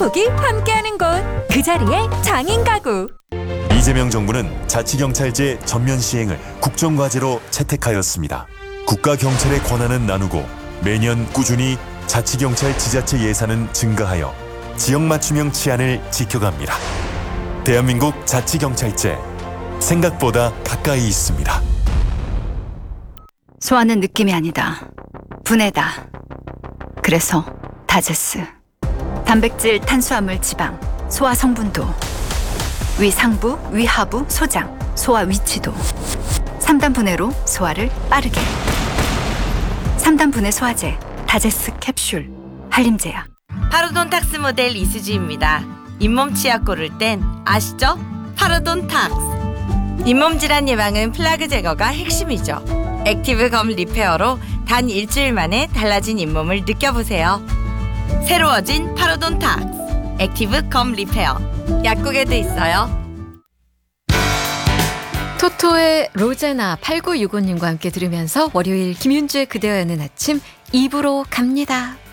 행복이 함께하는 곳, 그 자리에 장인 가구. 이재명 정부는 자치경찰제 전면 시행을 국정과제로 채택하였습니다. 국가경찰의 권한은 나누고 매년 꾸준히 자치경찰 지자체 예산은 증가하여 지역 맞춤형 치안을 지켜갑니다. 대한민국 자치경찰제, 생각보다 가까이 있습니다. 소화는 느낌이 아니다. 분해다. 그래서 다제스. 단백질, 탄수화물, 지방, 소화 성분도, 위 상부, 위 하부, 소장, 소화 위치도 3단 분해로 소화를 빠르게. 3단 분해 소화제, 다제스 캡슐, 한림제약. 파로돈탁스 모델 이수지입니다. 잇몸 치약 고를 땐 아시죠? 파로돈탁스. 잇몸 질환 예방은 플라그 제거가 핵심이죠. 액티브 검 리페어로 단 일주일 만에 달라진 잇몸을 느껴보세요. 새로워진 파로돈탁스 액티브 검 리페어. 약국에도 있어요. 토토의 로제나 8965님과 함께 들으면서 월요일 김윤주의 그대와 여는 아침 2부로 갑니다.